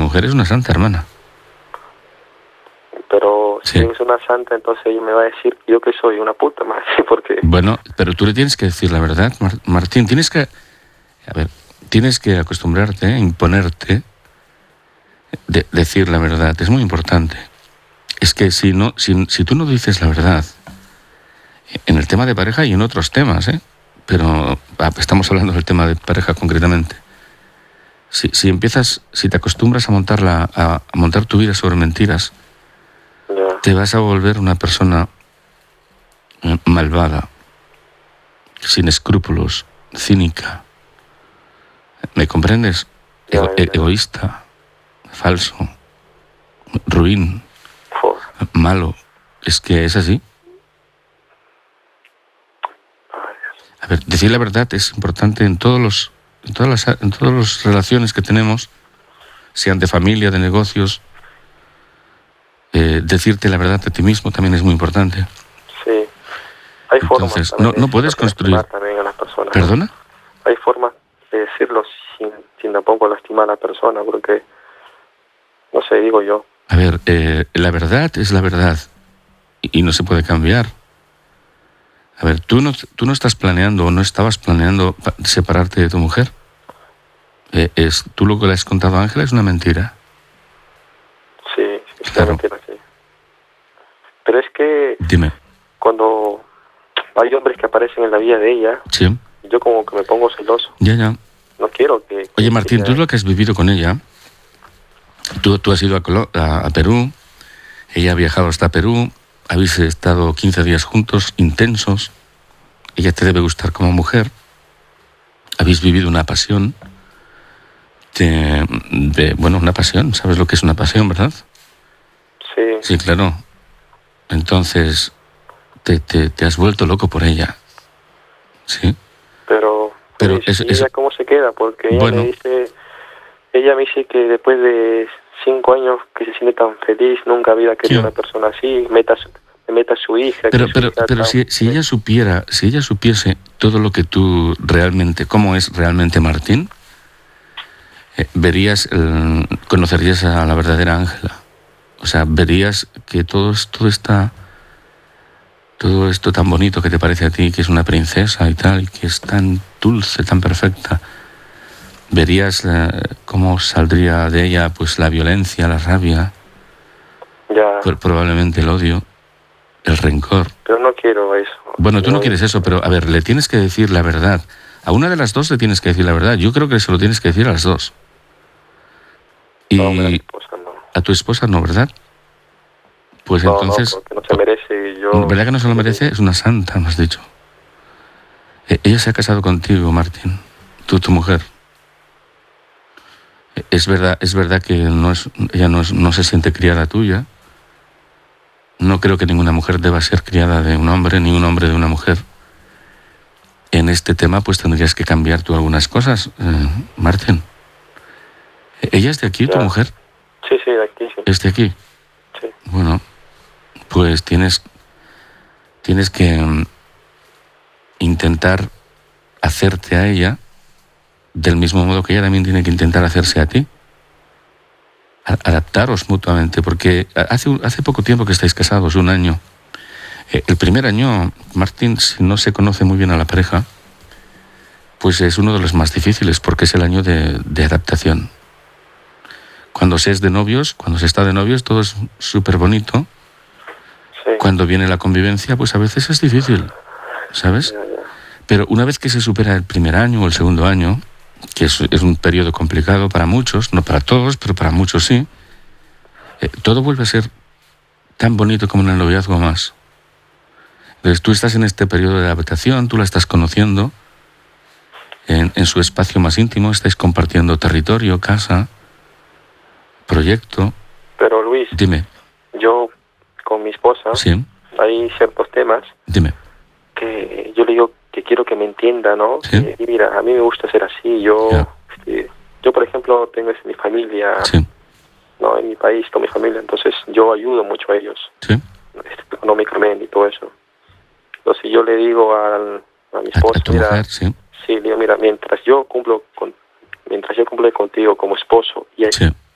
mujer es una santa, hermana. Pero si Sí. es una santa, entonces ella me va a decir yo que soy una puta más, porque... Bueno, pero tú le tienes que decir la verdad, Martín. Tienes que acostumbrarte, imponerte, decir la verdad. Es muy importante. Es que si tú no dices la verdad, en el tema de pareja y en otros temas, pero estamos hablando del tema de pareja concretamente. Si te acostumbras a montar tu vida sobre mentiras, Ya, te vas a volver una persona malvada, sin escrúpulos, cínica. ¿Me comprendes? ya, ya. Egoísta, falso, ruin, Fu- malo. Es que es así. A ver, decir la verdad es importante en todas las relaciones que tenemos, sean de familia, de negocios. Decirte la verdad a ti mismo también es muy importante. Sí. Hay formas Entonces, también de no puedes decirlo sin construir. lastimar también a las personas. ¿Perdona? Hay formas de decirlo sin tampoco lastimar a la persona, porque, no sé, digo yo. A ver, la verdad es la verdad y no se puede cambiar. A ver, tú no estás planeando o no estabas planeando separarte de tu mujer. Tú lo que le has contado a Ángela es una mentira. Sí, sí, Claro. sí. Pero es que Dime. cuando hay hombres que aparecen en la vida de ella, Sí. yo como que me pongo celoso. Ya. No quiero que... Oye, Martín, ella- tú lo que has vivido con ella, tú has ido a Perú, ella ha viajado hasta Perú, habéis estado 15 días juntos, intensos, ella te debe gustar como mujer, habéis vivido una pasión, una pasión, ¿sabes lo que es una pasión, verdad? Sí, Sí, claro. Entonces, te has vuelto loco por ella, ¿sí? pero Pero ¿y ella cómo se queda? Porque Bueno. ella me dice que después de 5 años que se siente tan feliz, nunca había querido ¿Qué? una persona así, me meta a su hija. Pero, que su pero, hija pero tan- si ella supiese todo lo que tú realmente, cómo es realmente Martín, conocerías a la verdadera Ángela. O sea, verías que todo esto tan bonito que te parece a ti, que es una princesa y tal, y que es tan dulce, tan perfecta, verías cómo saldría de ella pues la violencia, la rabia, Ya, probablemente el odio, el rencor. pero no quiero eso. Bueno, tú no quieres eso, pero a ver, le tienes que decir la verdad. A una de las dos le tienes que decir la verdad. Yo creo que se lo tienes que decir a las dos. No, mi Y esposa no. a tu esposa no, ¿verdad? Pues No, entonces, porque no se merece. Yo... ¿verdad que no se lo merece? Es una santa, me has dicho. Ella se ha casado contigo, Martín. Tu mujer. Es verdad que ella no se siente criada tuya. No creo que ninguna mujer deba ser criada de un hombre, ni un hombre de una mujer. En este tema, pues tendrías que cambiar tú algunas cosas, Martín. ¿Ella es de aquí, tu Ya. mujer? Sí, de aquí, sí. ¿Es de aquí? Sí. Bueno, pues tienes que intentar hacerte a ella del mismo modo que ella también tiene que intentar hacerse a ti. Adaptaros mutuamente, porque hace poco tiempo que estáis casados, 1 año. El primer año, Martín, si no se conoce muy bien a la pareja, pues es uno de los más difíciles, porque es el año de adaptación. Cuando se está de novios, todo es súper bonito. Sí. Cuando viene la convivencia, pues a veces es difícil, ¿sabes? Ya. Pero una vez que se supera el primer año o el segundo año, que es un periodo complicado para muchos, no para todos, pero para muchos sí, todo vuelve a ser tan bonito como en el noviazgo más. Entonces tú estás en este periodo de adaptación, tú la estás conociendo en su espacio más íntimo, estáis compartiendo territorio, casa, proyecto. Pero Luis, Dime. yo con mi esposa Sí, hay ciertos temas dime. que yo le digo que quiero que me entienda, ¿no? Sí. Y mira, a mí me gusta ser así. Ya. Yo por ejemplo, tengo mi familia, Sí, ¿no? En mi país, con mi familia, entonces yo ayudo mucho a ellos, sí. económicamente y todo eso. Entonces yo le digo a mi esposa, A tu mira, mujer, sí. sí, le digo, mira, mientras yo cumplo contigo como esposo y Sí.